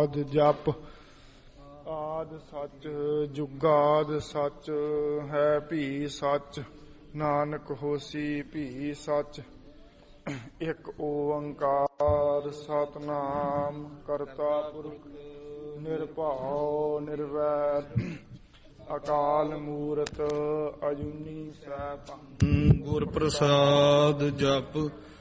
ਪ੍ਰਸਾਦ ਜਪ। ਆਦ ਸੱਚ ਜੁਗਾਦ ਸੱਚ ਹੈ ਭੀ ਸੱਚ, ਨਾਨਕ ਹੋਸੀ ਭੀ ਸੱਚ। ਇੱਕ ਓੰਕਾਰ ਸਤਿਨਾਮ ਕਰਤਾ ਪੁਰਖ ਨਿਰਭਉ ਨਿਰਵੈਰ, ਅਕਾਲ ਮੂਰਤ ਅਜੂਨੀ ਸੈਭੰ। ਗੁਰ ਪ੍ਰਸਾਦ ਜਪ